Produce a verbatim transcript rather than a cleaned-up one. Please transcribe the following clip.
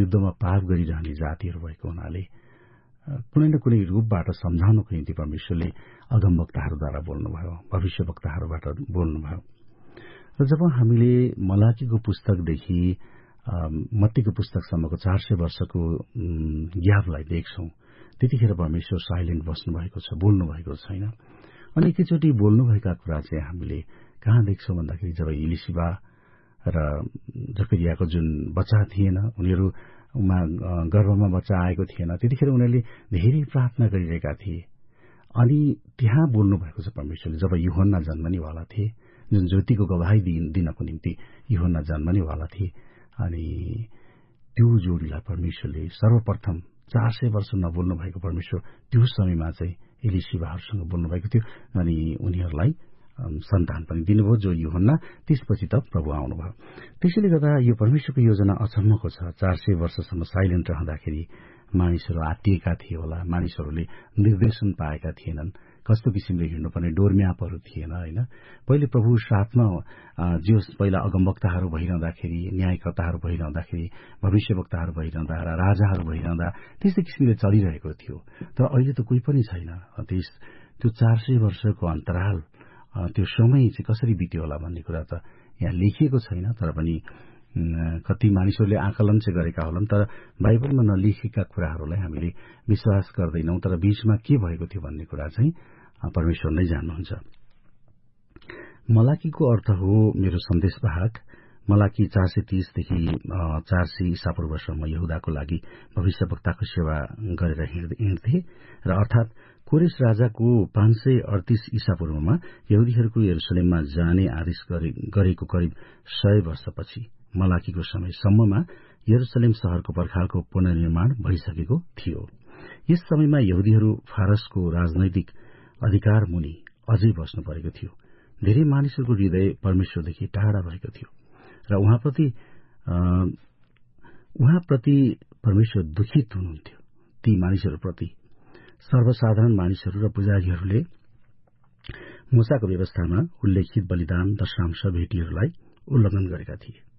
युद्धमा पाप गरिरहने जातिहरू भएको हुनाले कुनै न कुनै रूपबाट सम्झाउनको निम्ति परमेश्वरले अगमवक्ताहरूद्वारा बोल्नुभयो, भविष्यवक्ताहरूबाट बोल्नुभयो। र जब हामीले मलाकीको पुस्तकदेखि मत्तीको पुस्तकसम्मको चार सय वर्षको ग्यापलाई देख्छौं, त्यतिखेर परमेश्वर साइलेन्ट बस्नुभएको छ, बोल्नु भएको छैन। अनि एकैचोटि बोल्नुभएका कुरा चाहिँ हामीले कहाँ देख्छौं भन्दाखेरि जब इलिशिबा र जकरियाको जुन बच्चा थिएन, उनीहरूमा गर्भमा बच्चा आएको थिएन, त्यतिखेर उनीहरूले धेरै प्रार्थना गरिरहेका थिए। अनि त्यहाँ बोल्नु भएको छ परमेश्वरले जब यूहन्ना जन्मनेवाला थिए, जुन ज्योतिको गवाही दिनको निम्ति यूहन्ना जन्मनेवाला थिए। अनि त्यो जोडीलाई परमेश्वरले सर्वप्रथम चार सय वर्ष नबोल्नु भएको परमेश्वर त्यो समयमा चाहिँ इलिशिबाहरूसँग बोल्नुभएको थियो। अनि उनीहरूलाई सन्तान पनि दिनुभयो जो यूहन्ना, त्यसपछि त प्रभु आउनुभयो। त्यसैले गर्दा यो परमेश्वरको योजना अचम्मको छ। चार सय वर्षसम्म साइलेन्ट रहँदाखेरि मानिसहरू आत्तिएका थिए होला, मानिसहरूले निर्देशन पाएका थिएनन्, कस्तो किसिमले हिँड्नुपर्ने डोरम्यापहरू थिएन होइन। पहिले प्रभु साथमा जो पहिला अगमवक्ताहरू भइरहँदाखेरि, न्यायकर्ताहरू भइरहँदाखेरि, भविष्यवक्ताहरू भइरहँदा र राजाहरू भइरहँदा त्यस्तै किसिमले चलिरहेको थियो। तर अहिले त कोही पनि छैन। त्यस त्यो चार सय वर्षको अन्तराल, त्यो समय चाहिँ कसरी बित्यो होला भन्ने कुरा त यहाँ लेखिएको छैन। तर पनि कति मानिसहरूले आकलन चाहिँ गरेका होलान्, तर बाइबलमा नलेखेका कुराहरूलाई हामीले विश्वास गर्दैनौं। तर बीचमा के भएको थियो भन्ने कुरा चाहिँ परमेश्वर नै जान्नुहुन्छ। मलाकीको अर्थ हो मेरो सन्देशवाहक। मलाकी चार सय तीसदेखि चार सय ईसा पूर्वसम्म यहुदाको लागि भविष्यवक्ताको सेवा गरेर हिँड्थे र अर्थात कोरेश राजाको पाँच सय अडतीस ईसा पूर्वमा यहुदीहरूको यरुसलेममा जाने आदेश गरेको करिब सय वर्षपछि मलाकीको समयसम्ममा यरुसलेम शहरको पर्खालको पुनर्निर्माण भइसकेको थियो। यस समयमा यहुदीहरू फारसको राजनैतिक अधिकार मुनि अझै बस्नु परेको थियो। धेरै मानिसहरूको हृदय परमेश्वरदेखि टाढा भएको थियो र उहाँप्रति उहाँप्रति परमेश्वर दुखित हुनुहुन्थ्यो। ती मानिसहरूप्रति सर्वसाधारण मानिसहरू र पुजारीहरूले मूसाको व्यवस्थामा उल्लेखित बलिदान, दशांश, भेटीहरूलाई उल्लङ्घन गरेका थिए।